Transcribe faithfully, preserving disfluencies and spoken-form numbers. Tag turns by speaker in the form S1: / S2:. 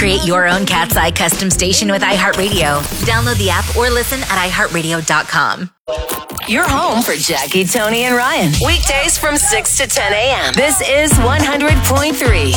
S1: Create your own Cat's Eye custom station with iHeartRadio. Download the app or listen at i heart radio dot com.
S2: You're home for Jackie, Tony, and Ryan. Weekdays from six to ten a.m. This is one hundred point three